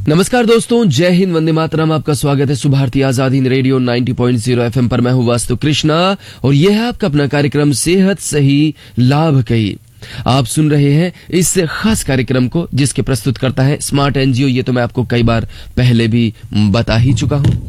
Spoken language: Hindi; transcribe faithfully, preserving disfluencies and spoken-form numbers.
नमस्कार दोस्तों, जय हिंद, वंदे मातरम। आपका स्वागत है सुभारती आजाद हिंद रेडियो नब्बे पॉइंट ज़ीरो एफएम पर। मैं हूं वास्तु कृष्णा और यह है आपका अपना कार्यक्रम सेहत सही लाभ कही। आप सुन रहे हैं इस खास कार्यक्रम को जिसके प्रस्तुत करता है स्मार्ट एनजीओ। ये तो मैं आपको कई बार पहले भी बता ही चुका हूं।